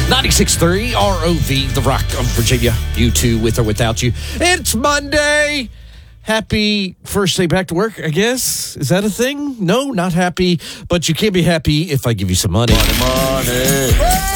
96.3 ROV, the Rock of Virginia. You too, with or without you. It's Monday. Happy first day back to work, I guess. Is that a thing? No, not happy. But you can't be happy if I give you some money. Money.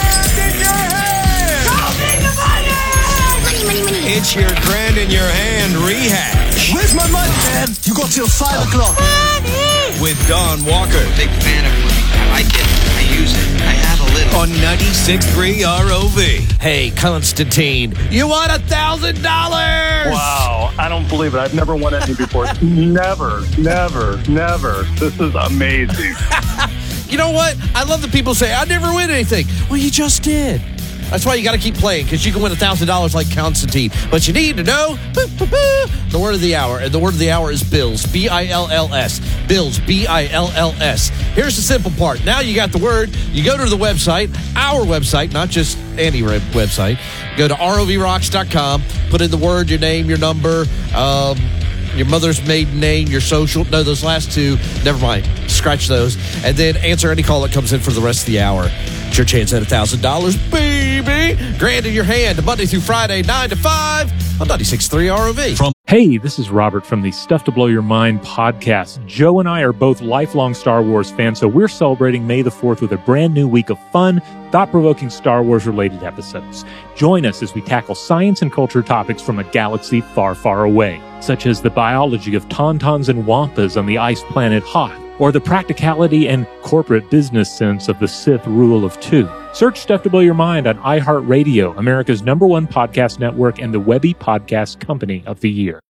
It's your grand in your hand rehash. Where's my money, man? You got till 5 o'clock. With Don Walker. Big fan of money. I like it. I use it. I have a little. On 96.3 ROV. Hey, Constantine, you won $1,000. Wow, I don't believe it. I've never won anything before. Never. This is amazing. You know what? I love that people say, I never win anything. Well, you just did. That's why you got to keep playing, because you can win $1,000 like Constantine. But you need to know the word of the hour. And the word of the hour is bills. B-I-L-L-S. Bills. B-I-L-L-S. Here's the simple part. Now you got the word. You go to the website, our website, not just any website. Go to rovrocks.com. Put in the word, your name, your number, your mother's maiden name, your social. No, those last two, never mind. Scratch those. And then answer any call that comes in for the rest of the hour. It's your chance at $1,000, baby. Grand in your hand, Monday through Friday, 9 to 5 on 96.3 ROV. Hey, this is Robert from the Stuff to Blow Your Mind podcast. Joe and I are both lifelong Star Wars fans, so we're celebrating May the 4th with a brand new week of fun, thought-provoking Star Wars-related episodes. Join us as we tackle science and culture topics from a galaxy far, far away, such as the biology of tauntauns and wampas on the ice planet Hoth, or the practicality and corporate business sense of the Sith rule of two. Search Stuff to Blow Your Mind on iHeartRadio, America's #1 podcast network and the Webby Podcast Company of the Year.